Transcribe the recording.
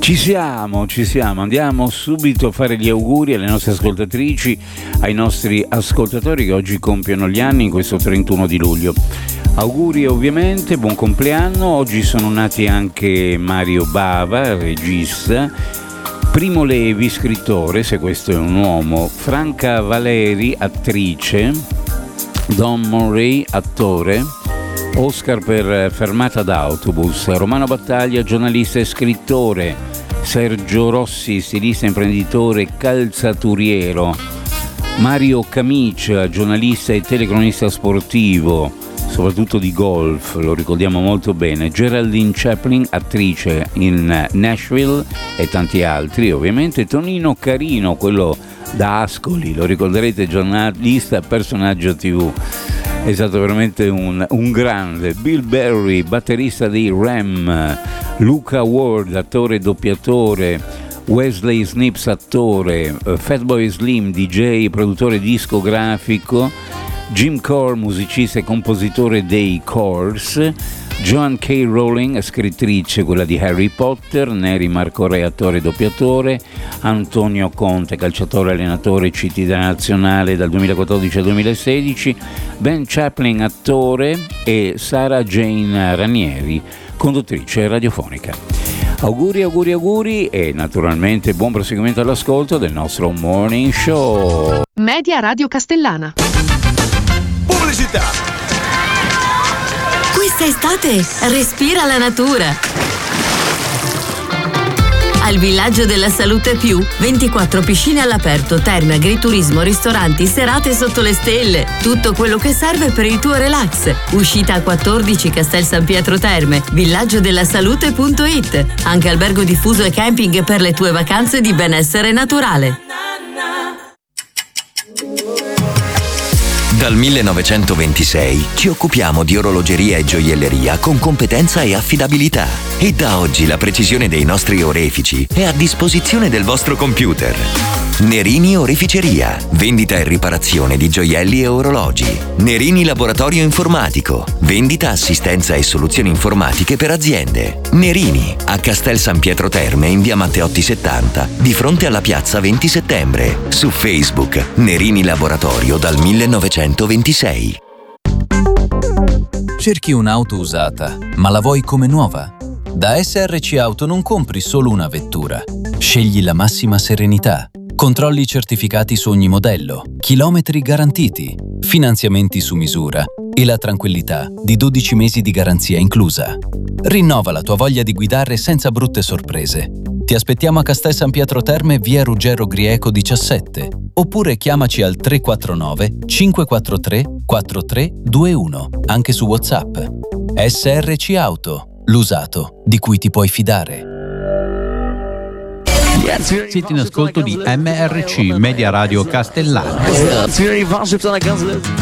Ci siamo, andiamo subito a fare gli auguri alle nostre ascoltatrici, ai nostri ascoltatori che oggi compiono gli anni in questo 31 di luglio. Auguri ovviamente, buon compleanno, oggi sono nati anche Mario Bava, regista, Primo Levi, scrittore, se questo è un uomo, Franca Valeri, attrice, Don Monray, attore, Oscar per Fermata d'autobus, Romano Battaglia, giornalista e scrittore, Sergio Rossi, stilista, imprenditore, calzaturiero, Mario Camicia, giornalista e telecronista sportivo, soprattutto di golf, lo ricordiamo molto bene, Geraldine Chaplin, attrice in Nashville e tanti altri, ovviamente Tonino Carino, quello da Ascoli, lo ricorderete, giornalista, personaggio TV. È stato veramente un grande. Bill Berry, batterista dei Ram, Luca Ward, attore e doppiatore, Wesley Snipes, attore, Fatboy Slim, DJ, produttore discografico, Jim Core, musicista e compositore dei Coors, Joan K. Rowling, scrittrice, quella di Harry Potter, Neri Marco Re, attore e doppiatore, Antonio Conte, calciatore, allenatore, CT della nazionale dal 2014 al 2016, Ben Chaplin, attore, e Sara Jane Ranieri, conduttrice radiofonica. Auguri e naturalmente buon proseguimento all'ascolto del nostro Morning Show. Media Radio Castellana. Pubblicità. Quest'estate respira la natura. Al Villaggio della Salute Più, 24 piscine all'aperto, terme, agriturismo, ristoranti, serate sotto le stelle. Tutto quello che serve per il tuo relax. Uscita a 14 Castel San Pietro Terme, villaggiodellasalute.it. Anche albergo diffuso e camping per le tue vacanze di benessere naturale. Dal 1926 ci occupiamo di orologeria e gioielleria con competenza e affidabilità. E da oggi la precisione dei nostri orefici è a disposizione del vostro computer. Nerini Oreficeria, vendita e riparazione di gioielli e orologi. Nerini Laboratorio Informatico, vendita, assistenza e soluzioni informatiche per aziende. Nerini, a Castel San Pietro Terme in via Matteotti 70, di fronte alla piazza 20 settembre. Su Facebook, Nerini Laboratorio dal 1926. Cerchi un'auto usata, ma la vuoi come nuova? Da SRC Auto non compri solo una vettura. Scegli la massima serenità. Controlli certificati su ogni modello, chilometri garantiti, finanziamenti su misura e la tranquillità di 12 mesi di garanzia inclusa. Rinnova la tua voglia di guidare senza brutte sorprese. Ti aspettiamo a Castel San Pietro Terme, via Ruggero Grieco 17, oppure chiamaci al 349 543 4321, anche su WhatsApp. SRC Auto, l'usato di cui ti puoi fidare. Siete in ascolto di MRC Media Radio Castellana.